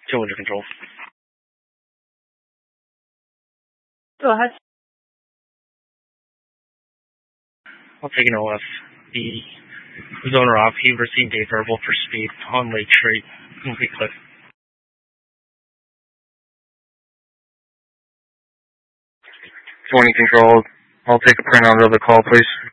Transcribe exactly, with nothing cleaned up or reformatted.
Cylinder control. Go ahead. I'll take an O F. The zoner off. He received a verbal for speed on Lake Street. Complete clip. twenty control. I'll take a printout of the call, please.